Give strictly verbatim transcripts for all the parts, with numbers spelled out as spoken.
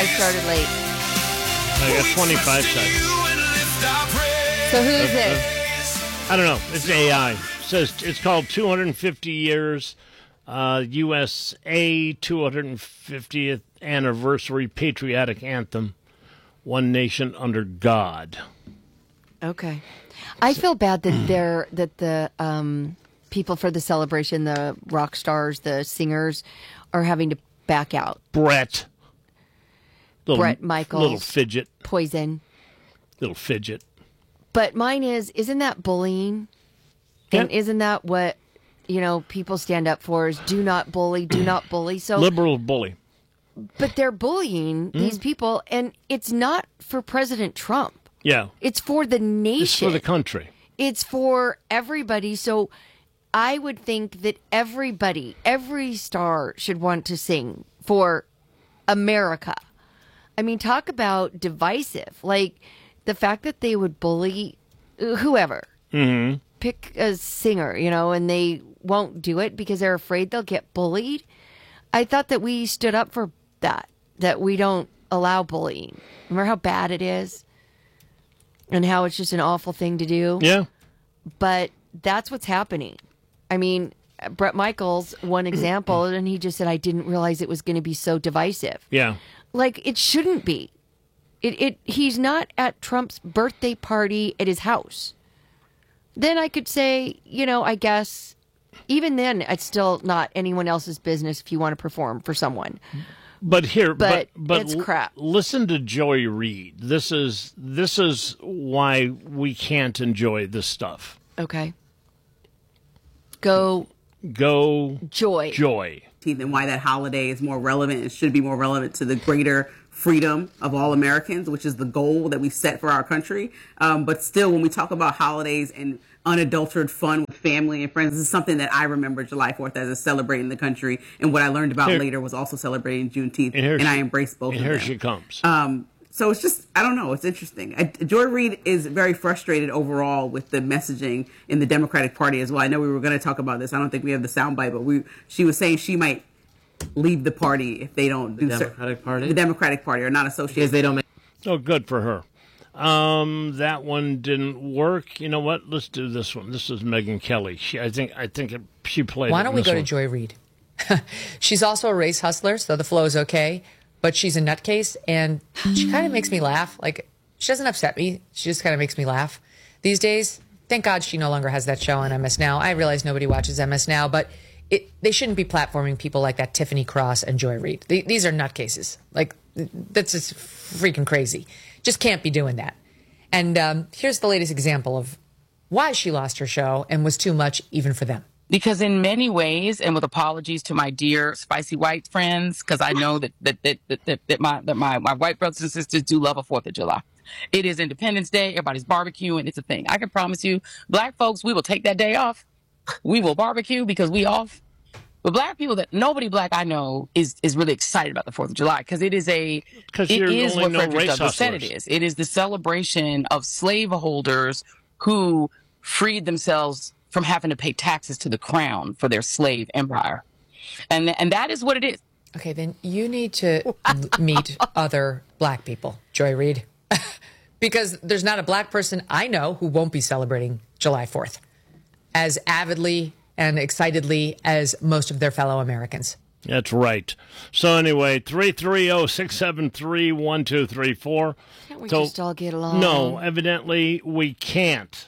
I started late. I got twenty-five seconds. So who is Uh, it? I don't know. It's A I. It says it's called two hundred fifty years uh, U S A two hundred fiftieth Anniversary Patriotic Anthem, One Nation Under God. Okay. I feel bad that they're that the um, people for the celebration, the rock stars, the singers, are having to back out. Brett. Little, Brett Michaels. Little fidget. Poison. Little fidget. But mine is, isn't that bullying? Yeah. And isn't that what, you know, people stand up for is do not bully, do not bully. So, Liberal bully. but they're bullying these people, and it's not for President Trump. Yeah. It's for the nation. It's for the country. It's for everybody. So I would think that everybody, every star should want to sing for America. I mean, talk about divisive. Like the fact that they would bully whoever. Mm-hmm. Pick a singer, you know, and they won't do it because they're afraid they'll get bullied. I thought that we stood up for that, that we don't allow bullying. Remember how bad it is? And how it's just an awful thing to do. Yeah. But that's what's happening. I mean, Brett Michaels, one example, and he just said, I didn't realize it was going to be so divisive. Yeah. Like, it shouldn't be. It, it. He's not at Trump's birthday party at his house. Then I could say, you know, I guess, even then, it's still not anyone else's business if you want to perform for someone. But here, But but, but it's l- crap. Listen to Joy Reid. This is this is why we can't enjoy this stuff. Okay. Go Go Joy. Joy. And why that holiday is more relevant and should be more relevant to the greater freedom of all Americans, which is the goal that we set for our country. Um, but still, when we talk about holidays and unadulterated fun with family and friends, this is something that I remember July fourth as a celebrating the country. And what I learned about Here- later was also celebrating Juneteenth. And here And, she- I embraced both And of here them. she comes. Um, so it's just, I don't know, it's interesting. I, Joy Reid is very frustrated overall with the messaging in the Democratic Party as well. I know we were going to talk about this. I don't think we have the soundbite, but we she was saying she might leave the party if they don't do The cer- Democratic Party? The Democratic Party, or not associated. Because they don't make. Oh, good for her. Um, that one didn't work. You know what? Let's do this one. This is Megan Kelly. She, I think, I think it, she played. Why it don't in we this go one. to Joy Reid? She's also a race hustler, so the flow is okay. But she's a nutcase, and she kind of makes me laugh. Like, she doesn't upset me. She just kind of makes me laugh. These days, thank God she no longer has that show on M S Now. I realize nobody watches M S Now, but it, they shouldn't be platforming people like that Tiffany Cross and Joy Reid. They, these are nutcases. Like, that's just freaking crazy. Just can't be doing that. And um, here's the latest example of why she lost her show and was too much even for them. Because in many ways, and with apologies to my dear spicy white friends, because I know that that that that, that, that my that my, my white brothers and sisters do love a Fourth of July. It is Independence Day. Everybody's barbecuing. It's a thing. I can promise you, black folks, we will take that day off. We will barbecue because we off. But black people, that nobody black I know is is really excited about the Fourth of July because it is a 'Cause it you're is only what no Frederick race Douglass said it hustlers. is. It is the celebration of slaveholders who freed themselves from having to pay taxes to the crown for their slave empire. And and that is what it is. Okay, then you need to m- meet other black people, Joy Reid, because there's not a black person I know who won't be celebrating July fourth as avidly and excitedly as most of their fellow Americans. That's right. So anyway, three three zero, six seven three, one two three four. Can't we So- just all get along? No, evidently we can't.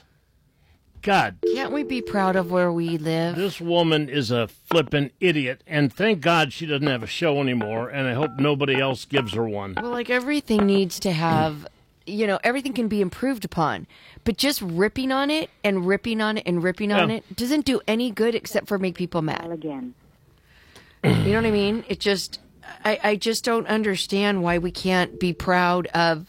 God, Can't we be proud of where we live? this woman is a flippin' idiot, and thank God she doesn't have a show anymore, and I hope nobody else gives her one. Well, like everything needs to have, you know, everything can be improved upon. But just ripping on it and ripping on it and ripping on Yeah. it doesn't do any good except for make people mad. Again. You know what I mean? It just, I, I just don't understand why we can't be proud of,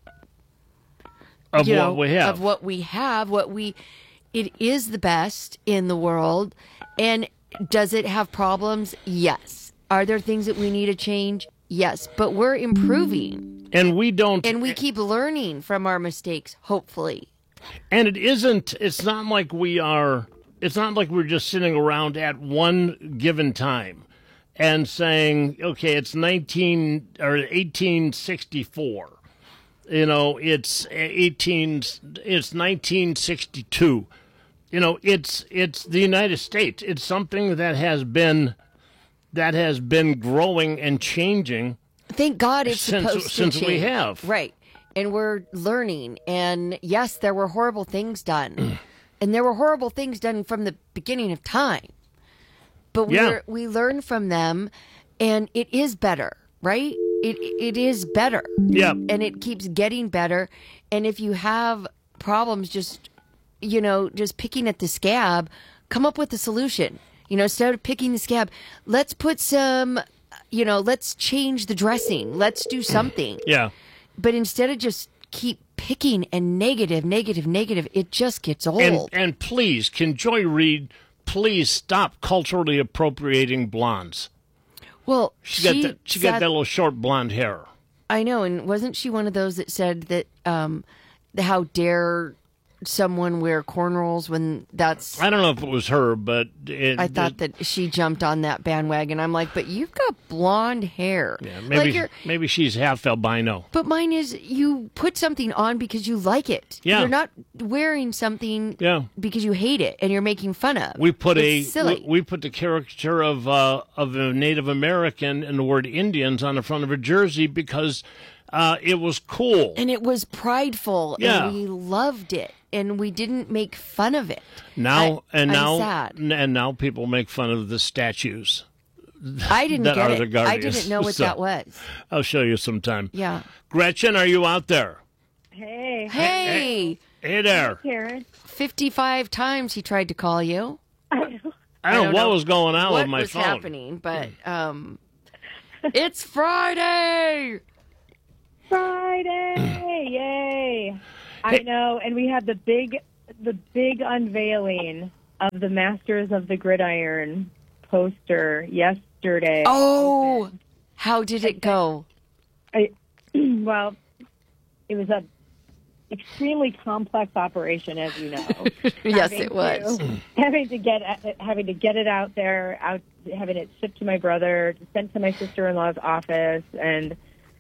Of you what know, we have. of what we have, what we, it is the best in the world. And does it have problems? Yes. Are there things that we need to change? Yes. But we're improving. And we don't. And we keep learning from our mistakes, hopefully. And it isn't, it's not like we are, it's not like we're just sitting around at one given time and saying, okay, it's nineteen or eighteen sixty-four. You know, it's eighteen. It's nineteen sixty-two. You know, it's it's the United States. It's something that has been that has been growing and changing. Thank God it's Since- supposed to since we change. have. Right. And we're learning. And yes, there were horrible things done. And there were horrible things done from the beginning of time. But we Yeah. are we learn from them, and it is better, right? It It is better. Yeah. And it keeps getting better. And if you have problems, just, you know, just picking at the scab, come up with a solution. You know, instead of picking the scab, let's put some, you know, let's change the dressing. Let's do something. Yeah. But instead of just keep picking and negative, negative, negative, it just gets old. And and please, can Joy Reid please stop culturally appropriating blondes? well, She, she, got that. She said- got that little short blonde hair. I know, and wasn't she one of those that said that um, how dare someone wear cornrows when that's? I don't know if it was her, but it, I thought that she jumped on that bandwagon. I'm like, but you've got blonde hair. Yeah, Like maybe you're, maybe she's half albino. but mine is you put something on because you like it. Yeah. You're not wearing something Yeah. because you hate it and you're making fun of. We put It's a silly. we, we put the caricature of uh, of a Native American and the word Indians on the front of a jersey because uh, it was cool. and it was prideful Yeah. and we loved it and we didn't make fun of it. Now I- and I'm now sad. and now people make fun of the statues. I didn't that get are it. the I Guardians. didn't know what So- that was. I'll show you sometime. Yeah. Gretchen, are you out there? Hey, Hey, Hey there. Karen. fifty-five times he tried to call you. I don't, know don't what know was going on what with my was phone. happening, but um, it's Friday. Friday, yay! I know, and we had the big, the big unveiling of the Masters of the Gridiron poster yesterday. Oh, how did it go? I, well, it was a extremely complex operation, as you know. Yes, Having it was. to- having to get having to get it out there, out having it shipped to my brother, sent to my sister-in-law's office, and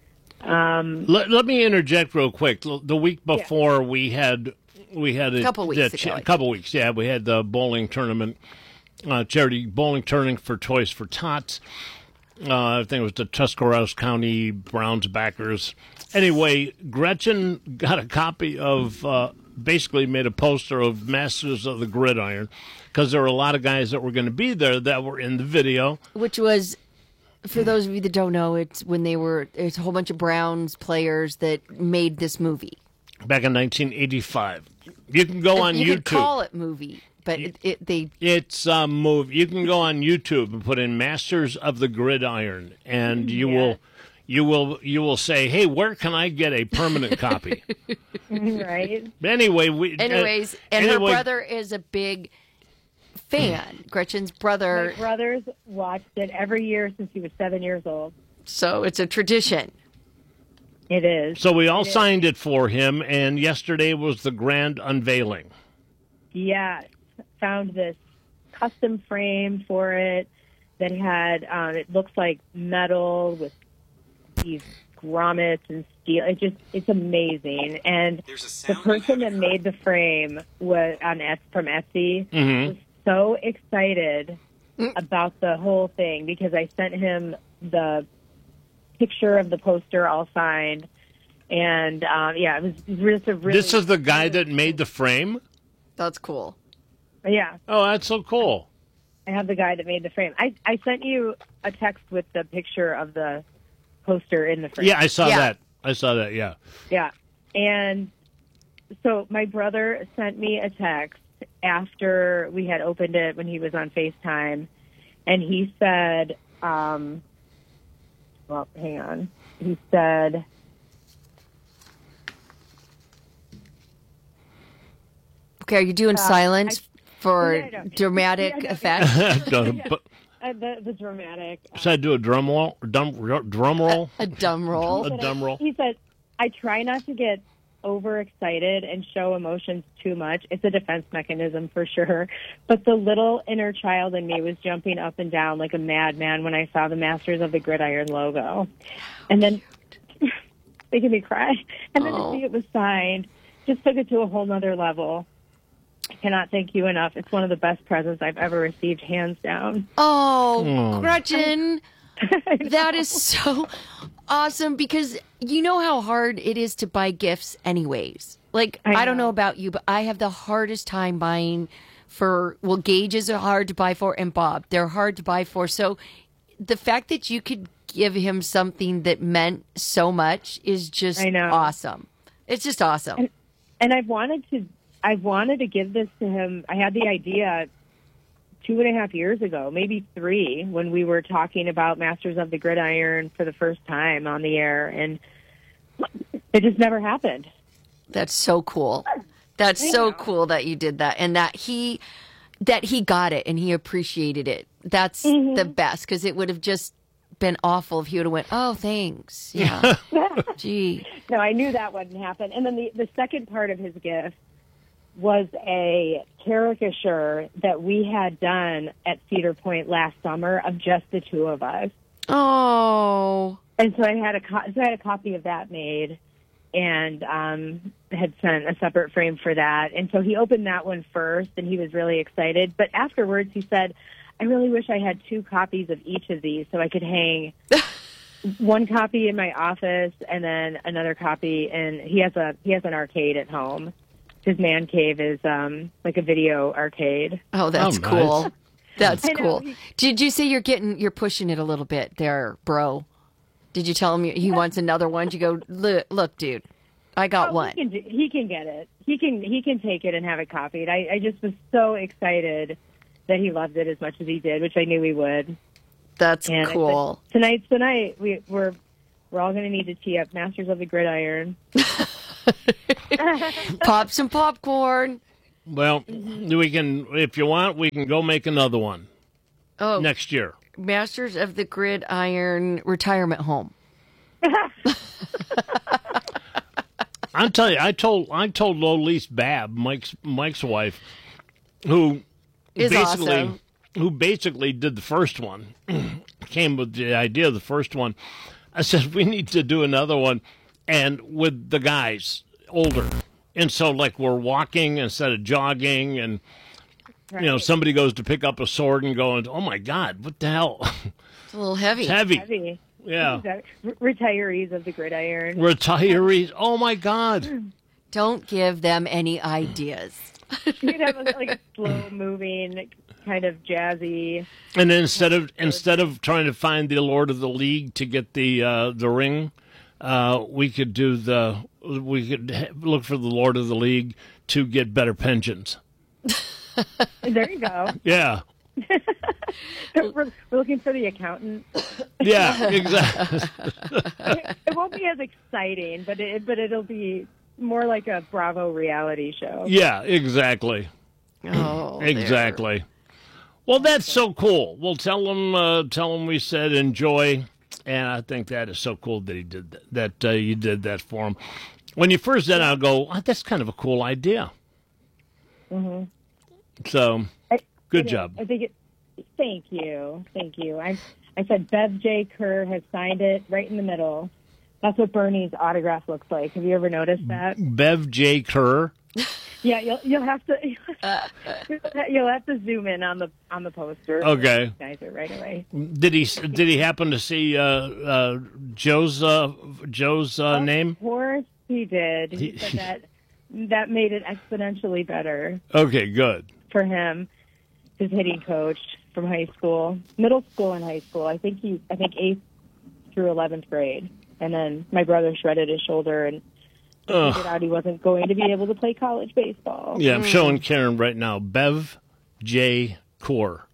um, Let, let me interject real quick. The week before we had we had a Couple weeks the, ago, I a couple weeks. Yeah, we had the bowling tournament, uh, charity bowling tournament for Toys for Tots. Uh, I think it was the Tuscarawas County Browns backers. Anyway, Gretchen got a copy of, uh, basically made a poster of Masters of the Gridiron because there were a lot of guys that were going to be there that were in the video. Which was, for those of you that don't know, it's when they were, it's a whole bunch of Browns players that made this movie. Back in nineteen eighty-five. You can go on you YouTube. could call it movie, but it, it, they, It's a move. You can go on YouTube and put in Masters of the Gridiron, and you will, you will, you will say, "Hey, where can I get a permanent copy?" right. Anyway, we. anyways, uh, and anyway, her brother is a big fan. Gretchen's brother, My brothers watched it every year since he was seven years old. so it's a tradition. It is. So we all signed it for him, and yesterday was the grand unveiling. Yes. Found this custom frame for it that had, um, it looks like metal with these grommets and steel. It just, it's amazing. And the person that made the frame was on Et- from Etsy was so excited about the whole thing because I sent him the picture of the poster all signed. And, um, yeah, it was just a really... This is the guy that made the frame. That's cool. Yeah. Oh, that's so cool. I have the guy that made the frame. I, I sent you a text with the picture of the poster in the frame. Yeah, I saw Yeah. that. I saw that. Yeah. Yeah. And so my brother sent me a text after we had opened it when he was on FaceTime. And he said, um, well, hang on. He said, Okay, are you doing silence for yeah, I know. dramatic Yeah, I know. effect? Don't- but- uh, the, the dramatic. uh, Should I do a drum roll? Drum, drum roll? A dumb roll. A dumb roll? He said, I try not to get overexcited and show emotions too much, it's a defense mechanism for sure. But the little inner child in me was jumping up and down like a madman when I saw the Masters of the Gridiron logo. And then making me cry. And then Oh. to see it was signed just took it to a whole nother level. I cannot thank you enough. It's one of the best presents I've ever received, hands down. Oh, Oh. Gretchen, that is so awesome because you know how hard it is to buy gifts anyways. Like, I, I don't know know. about you, but I have the hardest time buying for, well, Gages are hard to buy for and Bob. They're hard to buy for. So the fact that you could give him something that meant so much is just I know. awesome. It's just awesome. And I've wanted to, I've wanted to give this to him. I had the idea two and a half years ago, maybe three, when we were talking about Masters of the Gridiron for the first time on the air, and it just never happened. That's so cool. That's I so know. cool that you did that and that he that he got it and he appreciated it. That's Mm-hmm. the best because it would have just been awful if he would have went, "Oh, thanks." Yeah. Gee. No, I knew that wouldn't happen. And then the, the second part of his gift was a caricature that we had done at Cedar Point last summer of just the two of us. Oh. And so I had a co- so I had a copy of that made, and um, had sent a separate frame for that. And so he opened that one first, and he was really excited. But afterwards, he said, "I really wish I had two copies of each of these so I could hang one copy in my office and then another copy." And he has a he has an arcade at home. His man cave is um, like a video arcade. Oh, that's Oh, nice. cool. That's I know. cool. Did you say you're getting you're pushing it a little bit there, bro? Did you tell him he wants another one? Did you go, look, look, dude, I got Oh, one. He can, do- he can get it. He can he can take it and have it copied. I, I just was so excited that he loved it as much as he did, which I knew he would. That's And I said, cool. tonight's the night. We, we're we're all going to need to tee up Masters of the Gridiron. Pop some popcorn. Well, we can, if you want, we can go make another one Oh, next year. Masters of the Gridiron retirement home. I'm telling you, I told I told Lolise Babb, Mike's Mike's wife, who Is basically awesome. who basically did the first one, came with the idea of the first one. I said we need to do another one, and with the guys older, and so like we're walking instead of jogging, and you know somebody goes to pick up a sword and going, oh my God, what the hell? It's a little heavy. It's heavy. Heavy. Yeah. Re- Retirees of the Gridiron. Retirees. Oh my God. Don't give them any ideas. You could have a, like a slow moving, kind of jazzy. And then instead of instead of trying to find the Lord of the League to get the uh, the ring, uh, we could do the we could ha- look for the Lord of the League to get better pensions. There you go. Yeah, we're, we're looking for the accountant. yeah, exactly. It won't be as exciting, but it but it'll be more like a Bravo reality show. Yeah, exactly, Oh, there. exactly. Well, that's so cool. Well, tell them uh, tell them we said enjoy, and I think that is so cool that he did that. That uh, you did that for him. When you first did, it, I'll go. Oh, that's kind of a cool idea. Mm-hmm. So, I- good it is. job. I think it. Thank you, thank you. I I said Bev J. Kerr has signed it right in the middle. That's what Bernie's autograph looks like. Have you ever noticed that? Bev J. Kerr. Yeah, you'll you'll have to you'll have to zoom in on the on the poster. Okay. Recognize it right away. Did he did he happen to see uh, uh, Joe's uh, Joe's uh, name? Of course he did. He He- said that that made it exponentially better Okay, good. for him. His hitting coach from high school, middle school and high school. I think he, I think eighth through eleventh grade. And then my brother shredded his shoulder and Ugh. figured out he wasn't going to be able to play college baseball. Yeah, I'm showing Karen right now. Bev J. Core,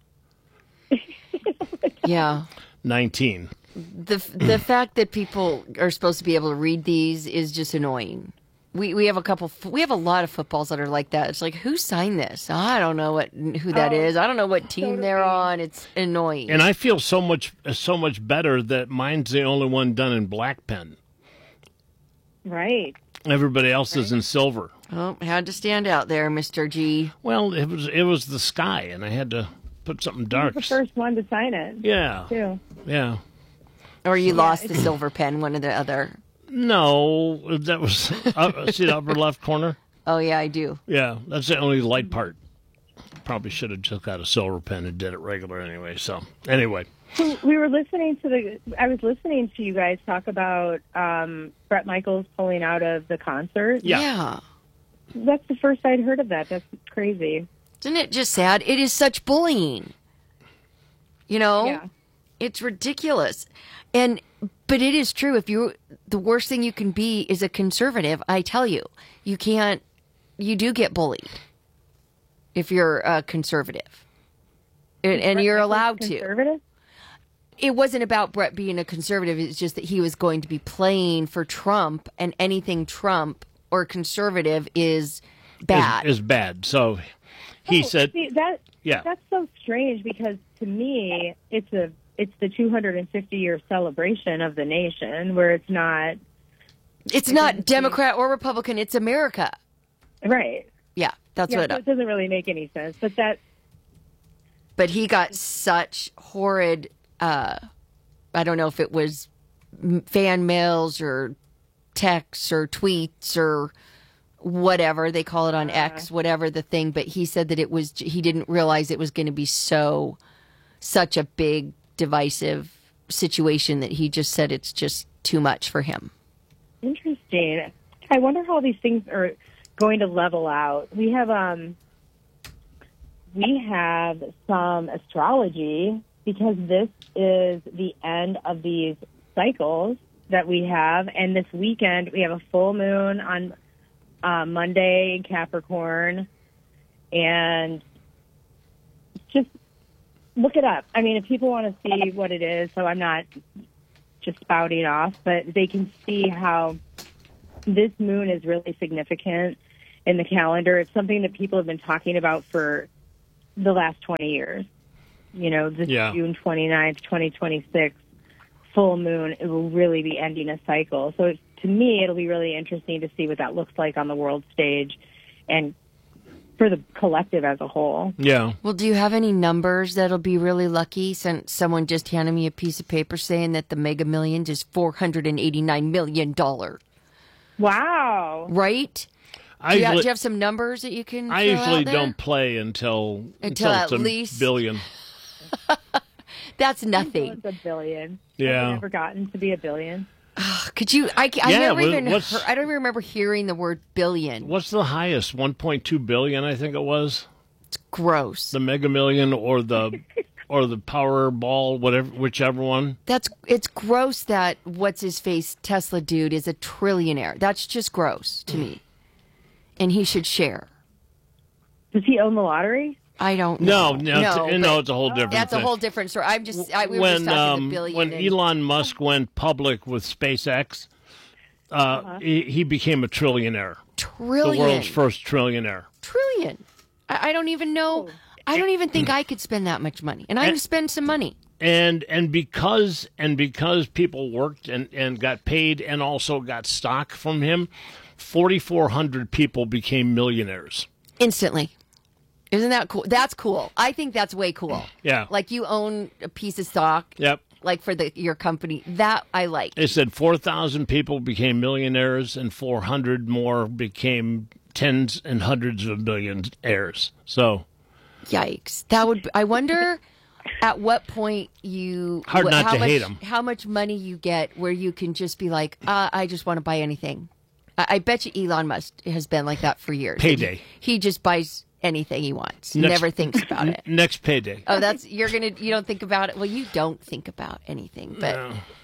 Yeah. nineteen. The the fact that people are supposed to be able to read these is just annoying. We we have a couple. We have a lot of footballs that are like that. It's like, who signed this? I don't know what who that Oh, is. I don't know what team so they're do we. on. It's annoying. And I feel so much so much better that mine's the only one done in black pen. Right. Everybody else is in silver. Oh, had to stand out there, Mister G. Well, it was it was the sky, and I had to put something He dark. was the first one to sign it. Yeah, Too. yeah. Or you lost the silver pen, one or the other. No, that was uh, see the upper left corner. Oh, yeah, I do. Yeah, that's the only light part. Probably should have just got a silver pen and did it regular anyway. So anyway, So we were listening to the. I was listening to you guys talk about um, Bret Michaels pulling out of the concert. Yeah. Yeah. That's the first I'd heard of that. That's crazy. Isn't it just sad? It is such bullying. You know? Yeah. It's ridiculous. And but it is true. If you the worst thing you can be is a conservative, I tell you. You can't you do get bullied if you're a conservative. And, and Bret you're Michaels allowed to. conservative? It wasn't about Brett being a conservative. It's just that he was going to be playing for Trump, and anything Trump or conservative is bad. Is, is bad. So he Oh, said, see, that. yeah. That's so strange because to me, it's a it's the two hundred fifty year celebration of the nation, where it's not It's not Democrat or Republican. It's America. right. Yeah, that's Yeah, what. so it doesn't really make any sense. But that But he got such horrid. Uh, I don't know if it was m- fan mails or texts or tweets or whatever they call it on X, whatever the thing. But he said that it was. He didn't realize it was going to be so such a big divisive situation that he just said it's just too much for him. interesting. I wonder how these things are going to level out. We have um we have some astrology because this is the end of these cycles that we have, and this weekend we have a full moon on uh, Monday in Capricorn, and just look it up. I mean, if people want to see what it is, so I'm not just spouting off, but they can see how this moon is really significant in the calendar. It's something that people have been talking about for the last twenty years. You know, the Yeah. June twenty-ninth, twenty twenty-six full moon, it will really be ending a cycle. So it, to me, it'll be really interesting to see what that looks like on the world stage and for the collective as a whole. Yeah. Well, do you have any numbers that'll be really lucky? Since someone just handed me a piece of paper saying that the Mega Millions is four hundred eighty-nine million dollars. Wow. Right? I Do you, have, do usually, you have some numbers that you can I throw usually out there? don't play until Until it's at a least- billion. That's So nothing. it's a billion. Yeah. Has it ever gotten to be a billion? Could you? I, I Yeah, never what- even. what's- Heard, I don't even remember hearing the word billion. What's the highest? one point two billion, I think it was. Gross. The Mega Million or the or the Powerball, whatever, whichever one. That's it's gross that what's his face Tesla dude is a trillionaire. That's just gross to me, and he should share. Does he own the lottery? I don't. No, know. no, it's, no, but it's a whole different that's a thing. whole different story. I'm just. I, we were when just talking um, the billion. when and- Elon Musk went public with SpaceX, uh, Uh-huh. he, he became a trillionaire, trillion, the world's first trillionaire. trillion. I, I don't even know. I don't even think I could spend that much money, and I can spend some money. And and because and because people worked and, and got paid and also got stock from him, forty-four hundred people became millionaires. Instantly. Isn't that cool? That's cool. I think that's way cool. Yeah. Like you own a piece of stock. Yep. Like for the your company. That I like. They said four thousand people became millionaires and four hundred more became tens and hundreds of millionaires. So Yikes. That would I wonder at what point you Hard wh- not how to much, hate 'em. How much money you get where you can just be like, uh, I just want to buy anything. I, I bet you Elon Musk has been like that for years. Payday. He, he just buys anything he wants. Next- Never thinks about it. next payday. Oh, that's you're gonna. You don't think about it. Well, you don't think about anything, but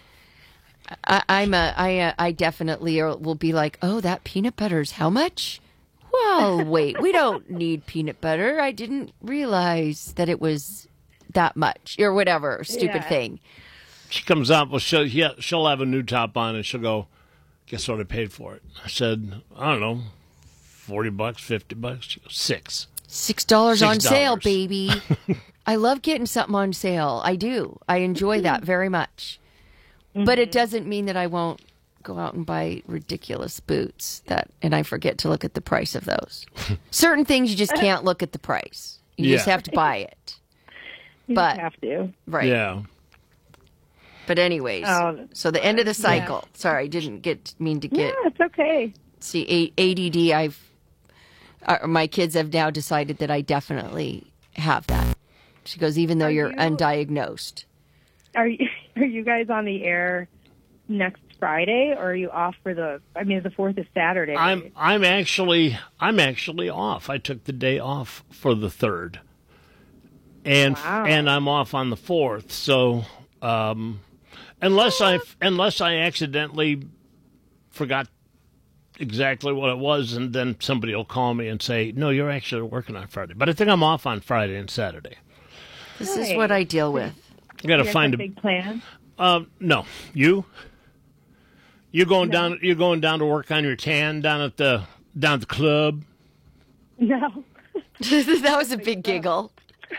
I, I'm a. I uh, I definitely are- will be like, oh, that peanut butter's how much? Well, wait, we don't need peanut butter. I didn't realize that it was that much or whatever stupid Yeah. thing. She comes out, well, she'll, yeah, she'll have a new top on, and she'll go, guess what I paid for it? I said, I don't know, forty bucks, fifty bucks? She goes, six. Six dollars on Six sale, dollars. baby. I love getting something on sale. I do. I enjoy that very much. But it doesn't mean that I won't go out and buy ridiculous boots that, and I forget to look at the price of those. Certain things you just can't look at the price. You just Yeah. have to buy it. You But- just have to. Right. Yeah. But anyways, Um, so the end of the cycle. Sorry, I didn't get mean to Yeah, get it's okay. see A- ADD. I've uh, my kids have now decided that I definitely have that. She goes, even though Are you're you- undiagnosed. Are you are you guys on the air next Friday, or are you off for the? I mean, the fourth is Saturday. I'm I'm actually I'm actually off. I took the day off for the third, and Wow. and I'm off on the fourth. So um, unless I unless I accidentally forgot exactly what it was, and then somebody will call me and say, "No, you're actually working on Friday." But I think I'm off on Friday and Saturday. This is what I deal with. I got to You guys find have a big plan. Um, no, you. You going down? You're going down to work on your tan down at the down at the club. No. That was a big giggle.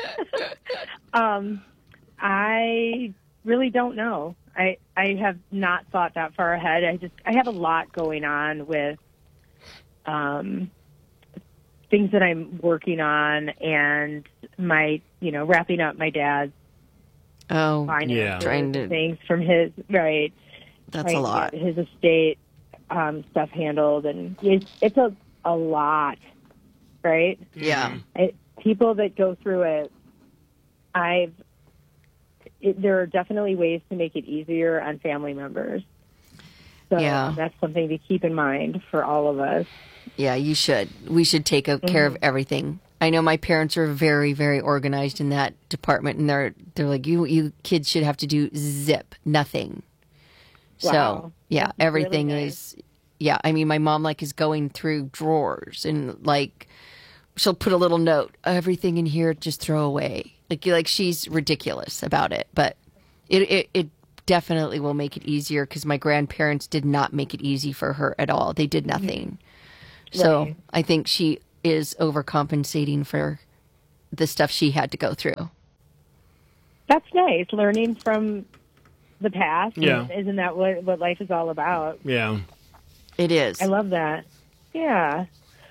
Um, I really don't know. I I have not thought that far ahead. I just I have a lot going on with um things that I'm working on, and my you know wrapping up my dad's Oh, finances, Yeah. Trying to- things from his right. that's trying a to lot. get his estate um, stuff handled, and it's it's a a lot, right? Yeah. It, people that go through it, I've it, there are definitely ways to make it easier on family members. So Yeah. that's something to keep in mind for all of us. Yeah, you should. We should take a care of everything. I know my parents are very, very organized in that department, and they're they're like, you you kids should have to do zip nothing. So Wow. yeah, That's really everything nice. is. Yeah, I mean, my mom like is going through drawers and like she'll put a little note, everything in here, just throw away. Like like she's ridiculous about it, but it it, it definitely will make it easier because my grandparents did not make it easy for her at all. They did nothing. So Right. I think she is overcompensating for the stuff she had to go through. That's nice, learning from the past. Yeah. Isn't that what what life is all about? Yeah. It is. I love that. Yeah.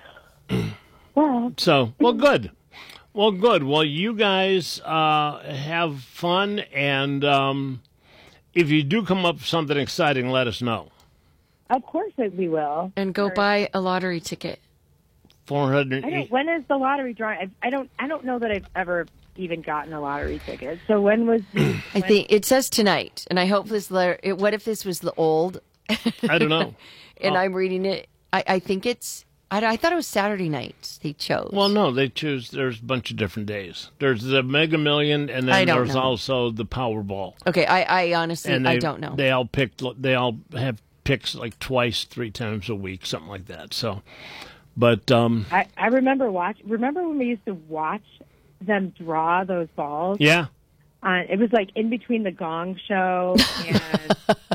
Well, So well, good. Well, good. Well, you guys uh, have fun, and um, if you do come up with something exciting, let us know. of course that we will. And go buy a lottery ticket. Four hundred. I don't, when is the lottery drawing? I, I don't. I don't know that I've ever even gotten a lottery ticket. So when was? I think it says tonight, and I hope this letter. It, what if this was the old? I don't know. And I'm reading it. I, I think it's. I, I thought it was Saturday nights they chose. Well, no, they choose. There's a bunch of different days. There's the Mega Million, and I then don't there's know. also the Powerball. okay, I, I honestly And they, I don't know. They all picked. They all have picks like twice, three times a week, something like that. So, but um, I, I remember watch. Remember when we used to watch them draw those balls? yeah, On, it was like in between the Gong Show and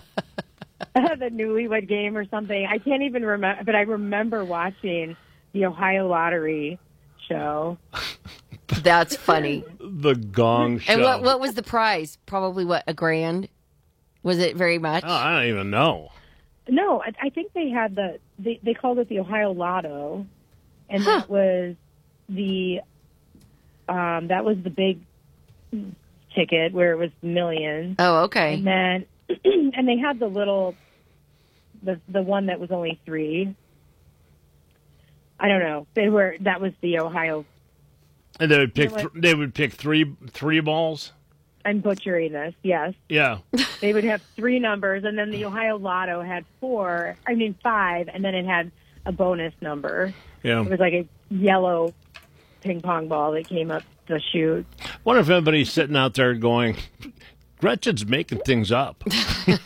the Newlywed Game or something. I can't even remember, but I remember watching the Ohio Lottery show. That's funny. the Gong Show. And what what was the prize? Probably what, a grand? Was it very much? Oh, I don't even know. No, I, I think they had the they, they called it the Ohio Lotto, and that was the um, that was the big ticket where it was millions, Oh, okay. and then and they had the little the the one that was only three. I don't know. They were that was the Ohio. And they would pick. You know what? th- they would pick three three balls. I'm butchering this. Yes, Yeah. they would have three numbers, and then the Ohio Lotto had four. I mean five, and then it had a bonus number. Yeah. It was like a yellow ping pong ball that came up the chute. Wonder if anybody's sitting out there going, Gretchen's making things up. This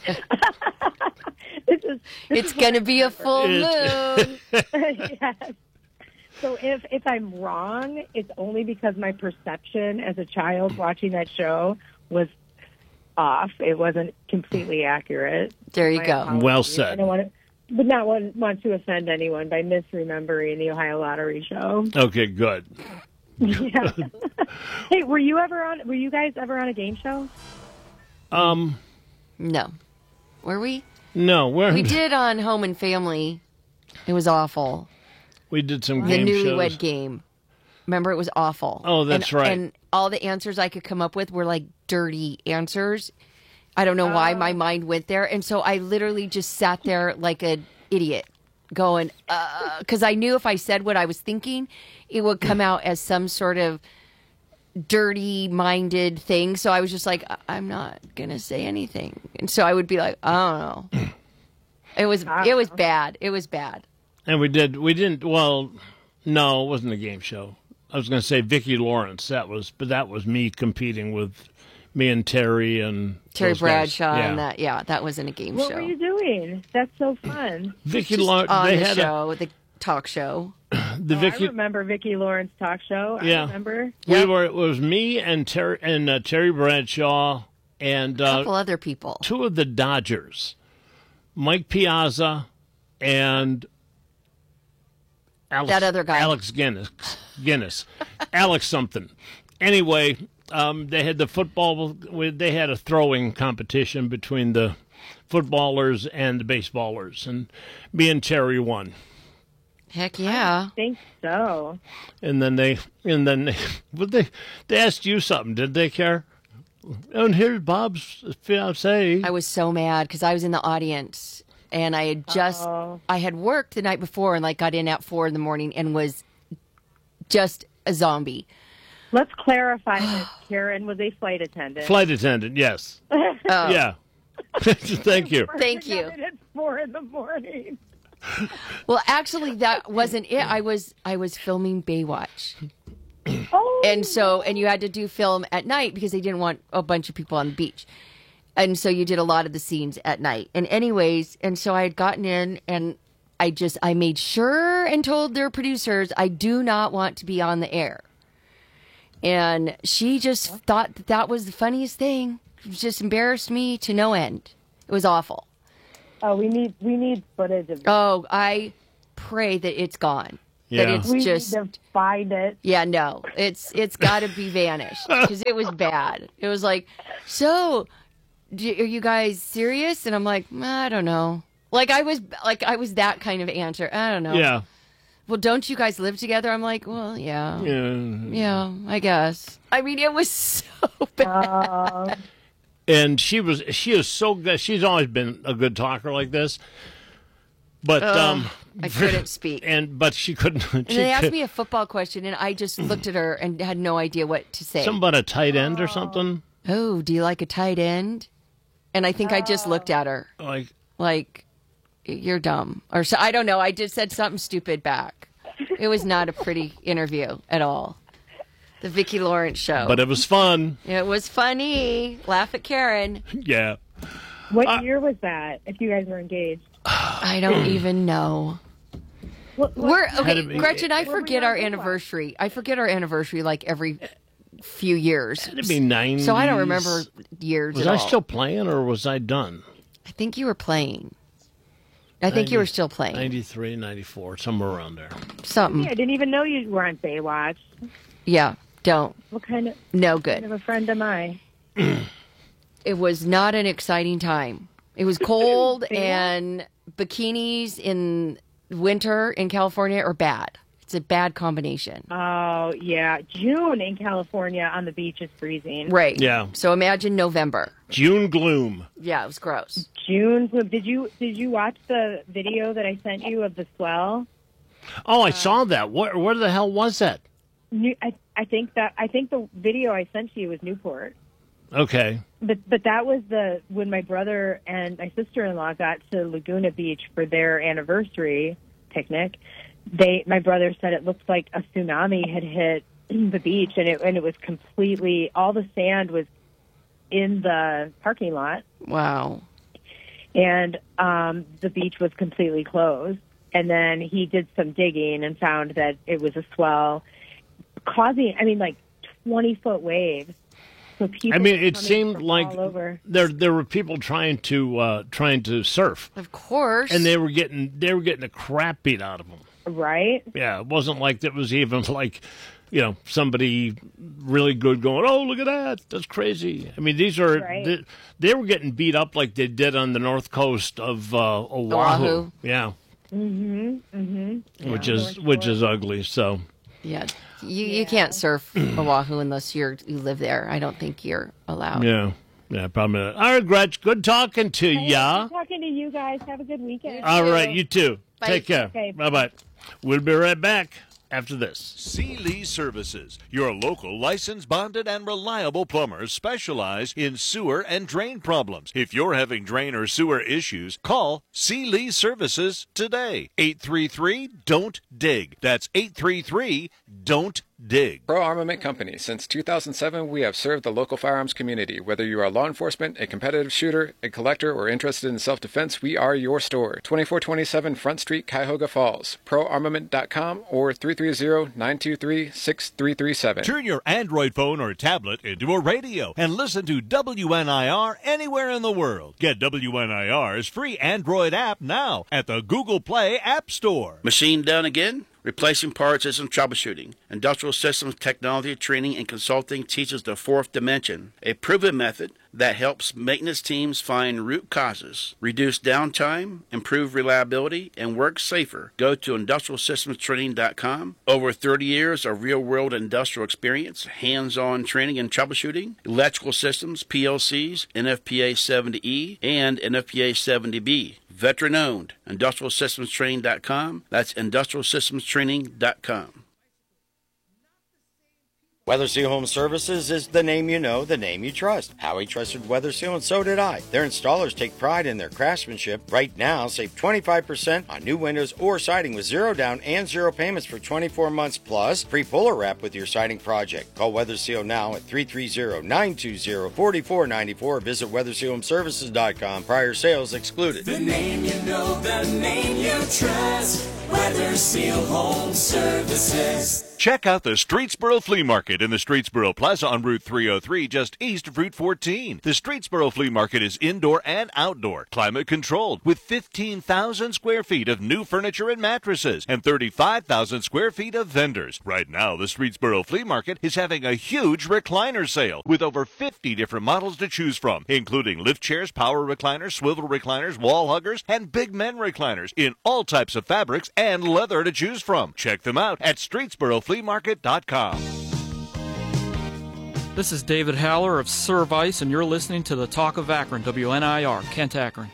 is this It's is going to be a full It's- moon. yes. So if if I'm wrong, it's only because my perception as a child watching that show was off. It wasn't completely accurate. There you My go. apologies. Well I said. don't want to, but not want, want to offend anyone by misremembering the Ohio Lottery show. Okay, good. Yeah. Hey, were you ever on? Were you guys ever on a game show? Um, No. Were we? No, we're, We did on Home and Family. It was awful. we did some The game Newlywed shows. Game. Remember, it was awful. Oh, that's and, right. And all the answers I could come up with were like dirty answers. I don't know why my mind went there. And so I literally just sat there like an idiot going, because I knew if I said what I was thinking, it would come out as some sort of dirty-minded thing. So I was just like, I- I'm not going to say anything. And so I would be like, I don't know. It was, it was bad. It was bad. And we did, we didn't, well, no, it wasn't a game show. I was going to say Vicki Lawrence. That was, but that was me competing with me and Terry and Terry those guys. Bradshaw Yeah. and that. Yeah, that wasn't a game What show. were you doing? That's so fun. Vicki Just Lawrence. on They the had show, the talk show. a, the Oh, I Vicki. remember Vicki Lawrence talk show. I Yeah. remember. We Yep. were. It was me and Terry and uh, Terry Bradshaw and A uh, couple other people. two of the Dodgers, Mike Piazza and Alex, That other guy. Alex Guinness, Guinness, Alex something. Anyway, um, they had the football. They had a throwing competition between the footballers and the baseballers, and me and Terry won. Heck yeah. I think so. And then they, and then they, but they, they asked you something, did they, Care? And here's Bob's fiance. I was so mad because I was in the audience and I had just, Oh. I had worked the night before and like got in at four in the morning and was just a zombie. Let's clarify this. Karen was a flight attendant. Flight attendant, yes. Yeah. Thank you. Thank you. Got in at four in the morning. Well, actually, that wasn't it. I was, I was filming Baywatch. Oh, And so, and you had to do film at night because they didn't want a bunch of people on the beach. And so you did a lot of the scenes at night. And anyways, and so I had gotten in and I just, I made sure and told their producers, I do not want to be on the air. And she just thought that that was the funniest thing. It just embarrassed me to no end. It was awful. oh, we need we need footage of. Oh, I pray that it's gone. That Yeah. it's we just need to find it. yeah, no, it's it's got to be vanished because it was bad. It was like, so, d- are you guys serious? And I'm like, I don't know. Like I was like I was that kind of answer. I don't know. Yeah. Well, don't you guys live together? I'm like, well, yeah, yeah, Yeah. I guess. I mean, it was so bad. And she was, she is so good. She's always been a good talker like this. But, um, I couldn't speak. and, but she couldn't. She And they asked could- me a football question, and I just looked at her and had no idea what to say. something about a tight end or something. Oh, do you like a tight end? And I think I just looked at her. Like, like you're dumb or so I don't know. I just said something stupid back. It was not a pretty interview at all. The Vicki Lawrence show. but it was fun. It was funny. Laugh at Karen. Yeah. What year was that? If you guys were engaged, I don't even know. what, what, We're Had okay, to be- Gretchen. I Where were forget you our on Baywatch? anniversary. I forget our anniversary like every few years. It'd be nine. So I don't remember years. Was at I all. still playing or was I done? I think you were playing. I think you were still playing ninety-three, ninety-four, somewhere around there. something. I didn't even know you were on Baywatch. Yeah. Don't. What kind of, No kind good. of a friend am I? It was not an exciting time. It was cold and bikinis in winter in California are bad. It's a bad combination. Oh yeah, June in California on the beach is freezing. Right. Yeah. So imagine November. June gloom. Yeah, it was gross. June. Did you did you watch the video that I sent you of the swell? Oh, Uh, I saw that. Where, where the hell was that? New, I I think that I think the video I sent to you was Newport. Okay. But but that was the when my brother and my sister in law got to Laguna Beach for their anniversary picnic. They my brother said it looked like a tsunami had hit the beach, and it and it was completely all the sand was in the parking lot, Wow. and um, the beach was completely closed. And then he did some digging and found that it was a swell, causing I mean like twenty foot waves. So people I mean, were it coming seemed from like all over. there there were people trying to uh, trying to surf, Of course. and they were getting they were getting the crap beat out of them. Right? Yeah, it wasn't like it was even like you know, somebody really good going, oh, look at that. That's crazy. I mean, these are, Right. they, they were getting beat up like they did on the north coast of uh, Oahu. Oahu. Yeah. Mm-hmm. Mm-hmm. Which is, which is ugly. So, Yeah. You you can't surf Oahu unless you're you live there. I don't think you're allowed. yeah. Yeah, probably not. All right, Gretch, good talking to ya. Good talking to you guys. Have a good weekend. All right, you too. Bye. Take care. Okay. Bye-bye. We'll be right back after this. C. Lee Services, your local licensed, bonded, and reliable plumbers specialize in sewer and drain problems. If you're having drain or sewer issues, call C. Lee Services today. eight three three, don't dig. That's eight three three, don't dig. Pro Armament Company. Since two thousand seven, we have served the local firearms community. Whether you are law enforcement, a competitive shooter, a collector, or interested in self-defense, we are your store. twenty-four twenty-seven Front Street, Cuyahoga Falls. pro armament dot com or three three zero, nine two three, six three three seven. Turn your Android phone or tablet into a radio and listen to W N I R anywhere in the world. Get W N I R's free Android app now at the Google Play App Store. Machine done again? Replacing parts isn't troubleshooting. Industrial Systems Technology Training and Consulting teaches the fourth dimension, a proven method that helps maintenance teams find root causes, reduce downtime, improve reliability, and work safer. Go to industrial systems training dot com. Over thirty years of real-world industrial experience, hands-on training and troubleshooting, electrical systems, P L Cs, N F P A seventy E, and N F P A seventy B. Veteran-owned. industrial systems training dot com. That's industrial systems training dot com. WeatherSeal Home Services is the name you know, the name you trust. Howie trusted WeatherSeal, and so did I. Their installers take pride in their craftsmanship. Right now, save twenty-five percent on new windows or siding with zero down and zero payments for twenty-four months, plus free puller wrap with your siding project. Call WeatherSeal now at three three zero, nine two zero, four four nine four or visit weather seal home services dot com. Prior sales excluded. The name you know, the name you trust. WeatherSeal Home Services. Check out the Streetsboro Flea Market in the Streetsboro Plaza on Route three oh three, just east of Route fourteen. The Streetsboro Flea Market is indoor and outdoor, climate controlled, with fifteen thousand square feet of new furniture and mattresses and thirty-five thousand square feet of vendors. Right now, the Streetsboro Flea Market is having a huge recliner sale with over fifty different models to choose from, including lift chairs, power recliners, swivel recliners, wall huggers, and big men recliners in all types of fabrics and leather to choose from. Check them out at streetsboro flea market dot com. This is David Haller of Service, and you're listening to the Talk of Akron, W N I R, Kent, Akron.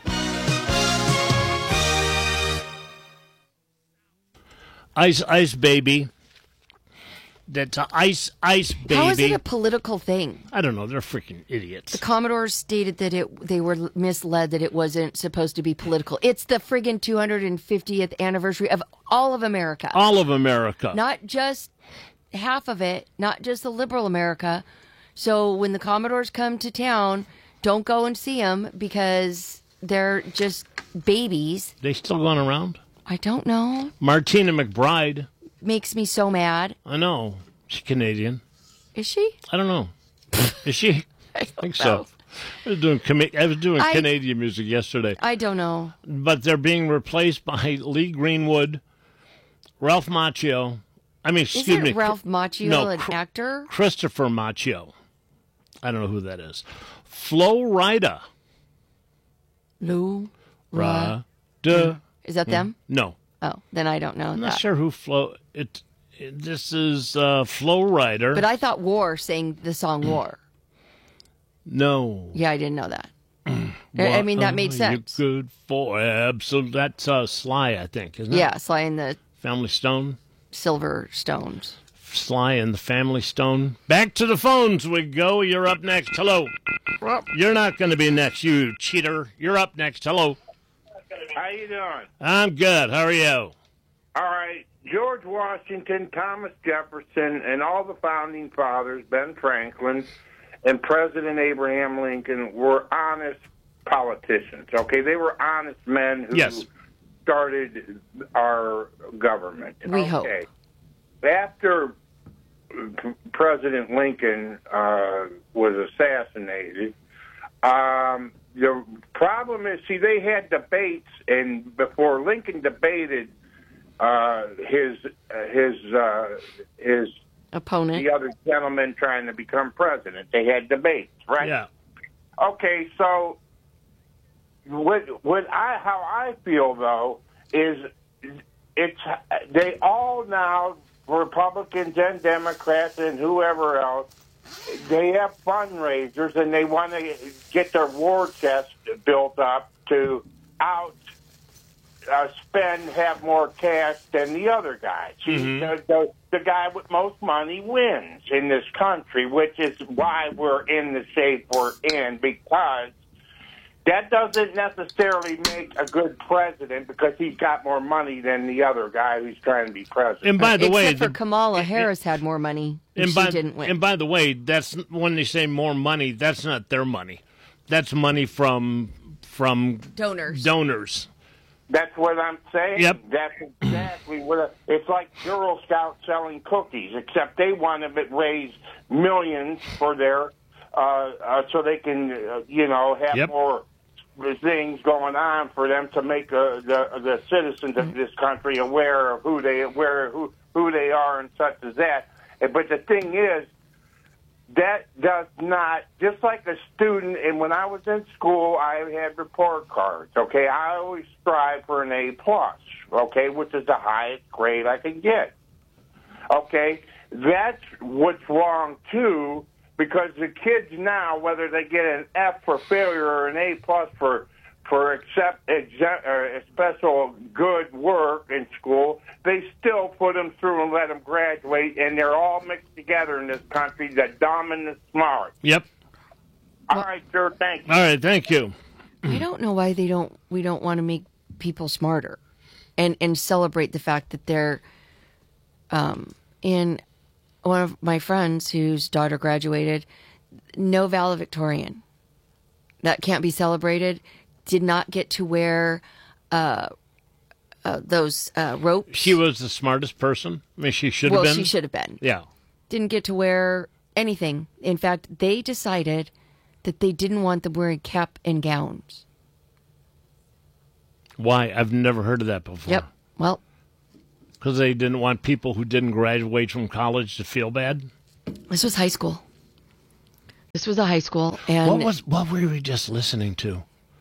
Ice, ice, baby. That's a ice, ice, baby. How is it a political thing? I don't know. They're freaking idiots. The Commodores stated that it they were misled, that it wasn't supposed to be political. It's the friggin' two hundred fiftieth anniversary of all of America. All of America. Not just half of it, not just the liberal America. So when the Commodores come to town, don't go and see them because they're just babies. They still going around? I don't know. Martina McBride. Makes me so mad. I know. She's Canadian. Is she? I don't know. Is she? I don't think know. so. I was doing com- I was doing I- Canadian music yesterday. I don't know. But they're being replaced by Lee Greenwood, Ralph Macchio. I mean, excuse Isn't me. Ralph Macchio no, an Cr- actor? Christopher Macchio. I don't know who that is. Flo Rida. Lou. Ra. Duh. Is that them? No. Oh, then I don't know I'm that. not sure who Flo. It. it this is uh, Flo Rida. But I thought War sang the song War. No. Yeah, I didn't know that. I mean, that made What are sense. you good for absolute. That's uh, Sly, I think, isn't it? Yeah, Sly and the Family Stone. Silver Stones. Sly and the Family Stone. Back to the phones we go. You're up next. Hello. You're not going to be next, you cheater. You're up next. Hello. How you doing? I'm good. How are you? All right. George Washington, Thomas Jefferson, and all the founding fathers, Ben Franklin, and President Abraham Lincoln were honest politicians, okay? They were honest men who Yes. started our government. We okay. hope. After P- President Lincoln uh, was assassinated, um, the problem is, see, they had debates, and before Lincoln debated uh, his uh, his uh, his Opponent. the other gentleman trying to become president. They had debates, right? Yeah. Okay, so what what I how I feel though is it's they all now, Republicans and Democrats and whoever else, they have fundraisers and they want to get their war chest built up to out uh, spend, have more cash than the other guys. Mm-hmm. The, the, the guy with most money wins in this country, which is why we're in the shape we're in, because that doesn't necessarily make a good president because he's got more money than the other guy who's trying to be president. And by the Except way, for the, Kamala Harris had more money, and, and she by, didn't win. And by the way, that's when they say more money. That's not their money. That's money from from Donors. Donors. That's what I'm saying. Yep. That's exactly what I, it's like. Girl Scouts selling cookies, except they want to raise millions for their uh, uh, so they can uh, you know have Yep. more things going on for them to make uh, the the citizens of this country aware of who they where who who they are and such as that. But the thing is, that does not, just like a student, and when I was in school, I had report cards, okay? I always strive for an A plus, okay, which is the highest grade I could get, okay? That's what's wrong, too, because the kids now, whether they get an F for failure or an A plus for for accept exe- uh, special good work in school, they still put them through and let them graduate, and they're all mixed together in this country, the dumb and the smart. Yep. All right, sir, thank you. All right, thank you. I don't know why they don't. We don't want to make people smarter, and and celebrate the fact that they're. Um, in one of my friends whose daughter graduated, no valedictorian. That can't be celebrated. Did not get to wear uh, uh, those uh, ropes. She was the smartest person. I mean, she should have well, been. she should have been. Yeah. Didn't get to wear anything. In fact, they decided that they didn't want them wearing cap and gowns. Why? I've never heard of that before. Yep. Well, because they didn't want people who didn't graduate from college to feel bad. This was high school. This was a high school, and what was what were we just listening to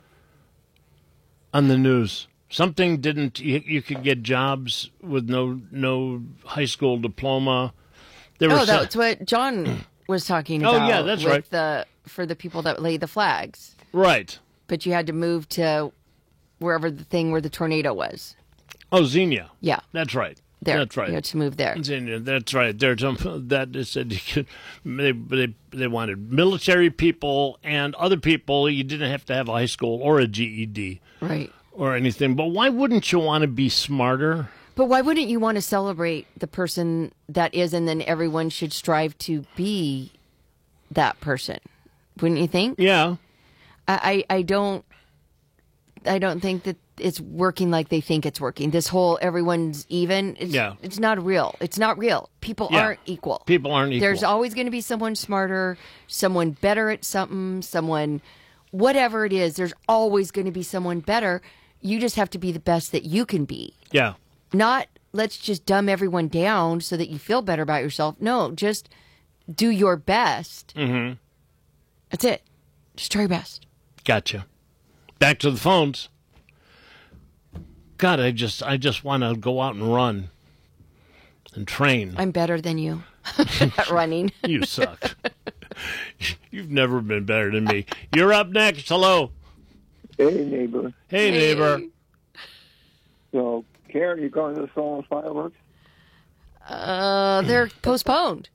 on the news? Something didn't. You, you could get jobs with no no high school diploma. There oh, were some- that's what John was talking Oh, about. yeah, that's with right. The for the people that laid the flags, right? But you had to move to wherever the thing where the tornado was. Oh, Xenia. Yeah, that's right. There, That's right. You had to move there. Xenia, that's right. There's some that they said you could. They, they they wanted military people and other people. You didn't have to have a high school or a G E D, right, or anything. But why wouldn't you want to be smarter? But why wouldn't you want to celebrate the person that is, and then everyone should strive to be that person? Wouldn't you think? Yeah. I, I, I don't I don't think that it's working like they think it's working. This whole everyone's even. It's, Yeah. It's not real. It's not real. People Yeah. aren't equal. People aren't equal. There's always going to be someone smarter, someone better at something, someone, whatever it is, there's always going to be someone better. You just have to be the best that you can be. Yeah. Not let's just dumb everyone down so that you feel better about yourself. No, just do your best. Mm-hmm. That's it. Just try your best. Gotcha. Back to the phones. God, I just I just want to go out and run and train. I'm better than you at running. You suck. You've never been better than me. You're up next. Hello. Hey, neighbor. Hey, neighbor. So, Karen, you going to the Solar Fireworks? Uh, they're postponed.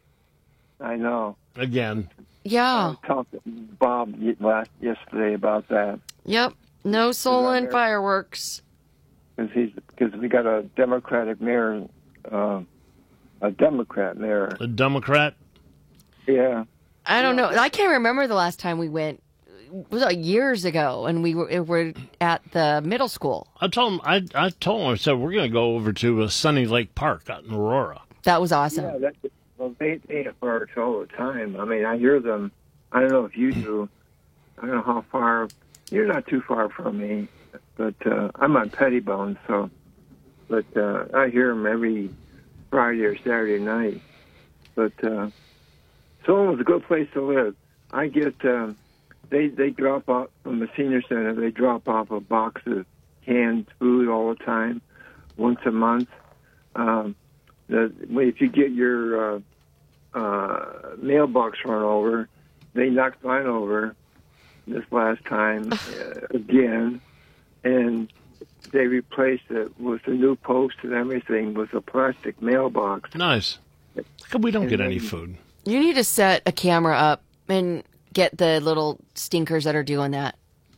I know. Again. Yeah. I talked to Bob y- last yesterday about that. Yep. No Solon fireworks. Because he's because we got a Democratic mayor, uh, a Democrat mayor. A Democrat? Yeah. I don't know. I can't remember the last time we went. It was like years ago, and we were, were at the middle school. I told him. I I told him. I said we're going to go over to uh, Sunny Lake Park out in Aurora. That was awesome. Yeah, that, well, they they fireworks all the time. I mean, I hear them. I don't know if you do. I don't know how far. You're not too far from me, but uh, I'm on Pettibone, so. But uh, I hear them every Friday or Saturday night. But uh, Solon's a good place to live. I get um, they they drop off from the senior center. They drop off a box of canned food all the time, once a month. Um, the if you get your uh, uh, mailbox run over, they knocked mine over this last time uh, again, and they replaced it with a new post and everything with a plastic mailbox. Nice. How come we don't And get any then- food? You need to set a camera up and get the little stinkers that are doing that.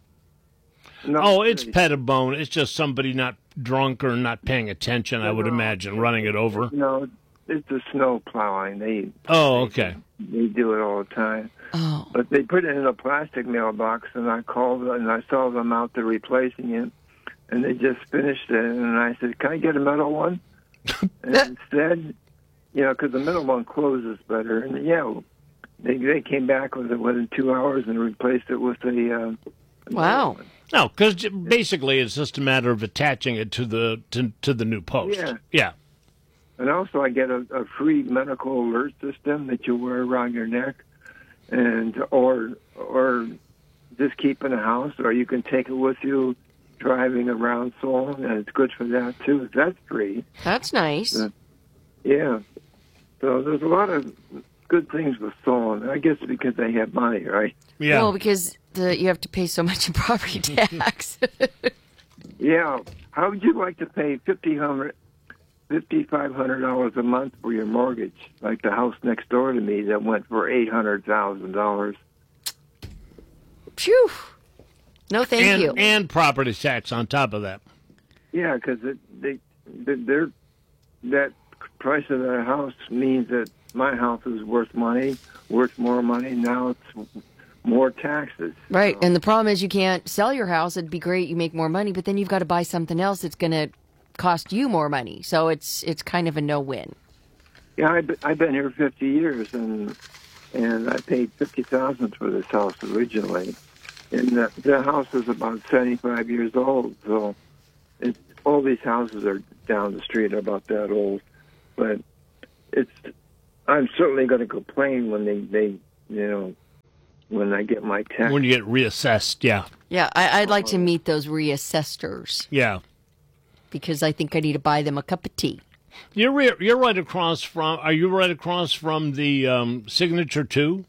No, oh, it's Pettibone. It's just somebody not drunk or not paying attention, I would imagine, running it over. No, it's the snow plowing. They Oh, okay. they do it all the time. Oh. But they put it in a plastic mailbox, and I called and I saw them out there replacing it, and they just finished it. And I said, "Can I get a metal one?" And instead, you know, because the metal one closes better. And yeah, they they came back with it within two hours and replaced it with a. Uh, Wow. No, because basically it's just a matter of attaching it to the to, to the new post. Yeah. Yeah. And also, I get a, a free medical alert system that you wear around your neck, and or or just keep in the house, or you can take it with you driving around Solon, and it's good for that too. That's free. That's nice. Uh, yeah. So there's a lot of good things with Solon. I guess because they have money, right? Yeah. Well, because the, you have to pay so much in property tax. Yeah. How would you like to pay fifty hundred, fifty five hundred dollars a month for your mortgage, like the house next door to me that went for eight hundred thousand dollars? Phew. No, thank and, you. And property tax on top of that. Yeah, because they, they, they're that price of that house means that my house is worth money, worth more money. Now it's more taxes. Right. And the problem is you can't sell your house. It'd be great. You make more money, but then you've got to buy something else that's going to cost you more money. So it's it's kind of a no-win. Yeah, I've, I've been here fifty years, and and I paid fifty thousand dollars for this house originally. And the, the house is about seventy-five years old, so it, all these houses are down the street about that old. But it's I'm certainly going to complain when they, they you know, when I get my tax. When you get reassessed, yeah. Yeah, I, I'd like to meet those reassessors Yeah. because I think I need to buy them a cup of tea. You're re- you're right across from. Are you right across from the um, Signature Two?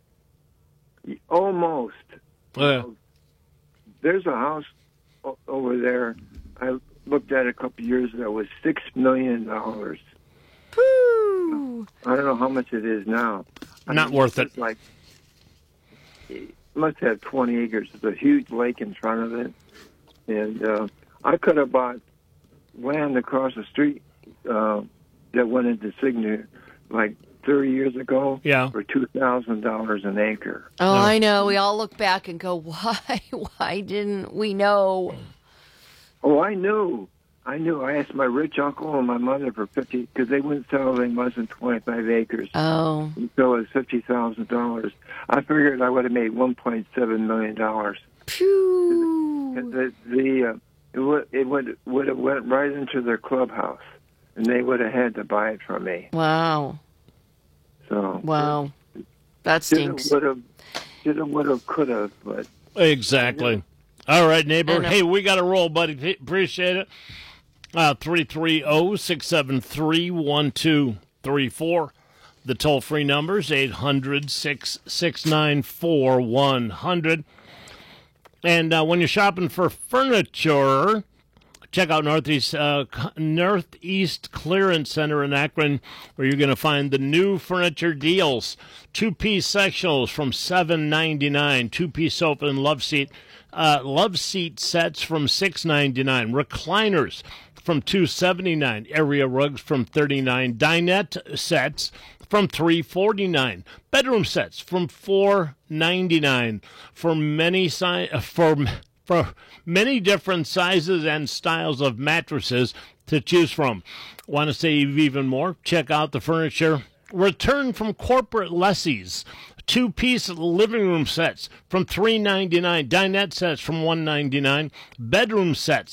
Almost. Uh, There's a house o- over there. I looked at it a couple of years ago. It was six million dollars. Woo! I don't know how much it is now. I Not mean, worth it's it. Like, it must have twenty acres. There's a huge lake in front of it, and uh, I could have bought land across the street uh, that went into Signature like thirty years ago. Yeah. For two thousand dollars an acre. Oh, I know. We all look back and go, why? Why didn't we know? Oh, I knew. I knew. I asked my rich uncle and my mother for fifty because they wouldn't sell anything less than twenty-five acres. Oh. So it was fifty thousand dollars. I figured I would have made one point seven million dollars. Phew. The the uh, it would it would would have went right into their clubhouse, and they would have had to buy it from me. Wow. So Wow. That stinks. Would have, should have, would have, could have, but exactly. All right, I neighbor. know. Hey, we got to roll, buddy. Appreciate it. Uh, three three zero, six seven three, one two three four. The toll-free numbers, eight hundred, six six nine, four one zero zero. And uh, when you're shopping for furniture, check out Northeast uh, Northeast Clearance Center in Akron, where you're going to find the new furniture deals. Two-piece sectionals from seven ninety-nine. Two-piece sofa and love seat, uh, love seat sets from six ninety-nine. Recliners from two seventy-nine. Area rugs from thirty-nine. Dinette sets from three forty-nine. Bedroom sets from four ninety-nine. For many si- for for many different sizes and styles of mattresses to choose from. Want to save even more? Check out the furniture return from corporate lessees. Two-piece living room sets from three ninety-nine. Dinette sets from one ninety-nine. Bedroom sets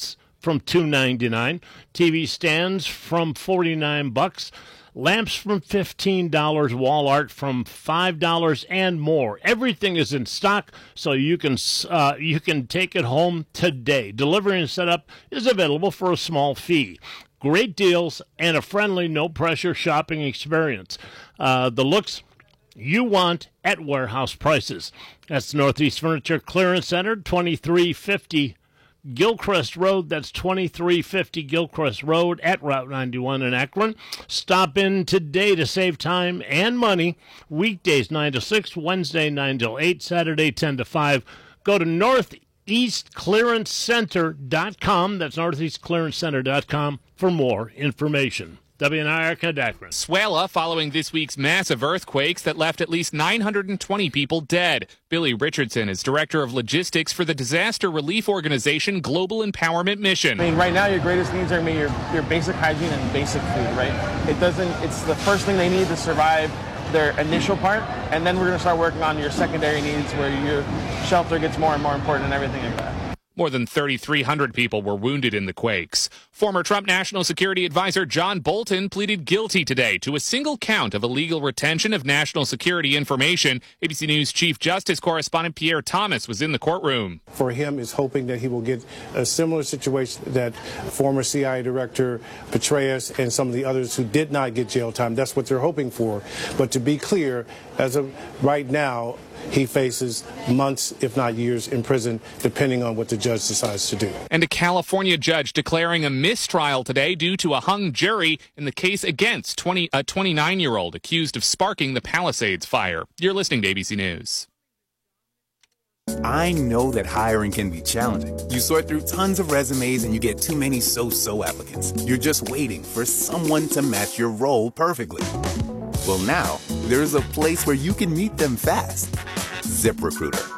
from two ninety-nine. T V stands from forty-nine bucks. Lamps from fifteen dollars, wall art from five dollars, and more. Everything is in stock, so you can uh, you can take it home today. Delivery and setup is available for a small fee. Great deals and a friendly, no-pressure shopping experience. Uh, the looks you want at warehouse prices. That's Northeast Furniture Clearance Center, twenty-three fifty Gilchrist Road. That's twenty-three fifty Gilchrist Road at Route ninety-one in Akron. Stop in today to save time and money. Weekdays nine to six, Wednesday nine to eight, Saturday ten to five. Go to northeast clearance center dot com. That's northeast clearance center dot com for more information. W N I R Akron. Swala following this week's massive earthquakes that left at least nine hundred twenty people dead. Billy Richardson is director of logistics for the disaster relief organization Global Empowerment Mission. I mean, right now your greatest needs are your your basic hygiene and basic food, right? It doesn't. It's the first thing they need to survive their initial part, and then we're going to start working on your secondary needs, where your shelter gets more and more important and everything like that. More than thirty-three hundred people were wounded in the quakes. Former Trump National Security Advisor John Bolton pleaded guilty today to a single count of illegal retention of national security information. A B C News Chief Justice correspondent Pierre Thomas was in the courtroom. For him is hoping that he will get a similar situation that former C I A Director Petraeus and some of the others who did not get jail time. That's what they're hoping for. But to be clear, as of right now, he faces months, if not years, in prison, depending on what the judge decides to do. And a California judge declaring a mistrial today due to a hung jury in the case against twenty, a twenty-nine-year-old accused of sparking the Palisades fire. You're listening to A B C News. I know that hiring can be challenging. You sort through tons of resumes and you get too many so-so applicants. You're just waiting for someone to match your role perfectly. Well, now, there's a place where you can meet them fast. ZipRecruiter.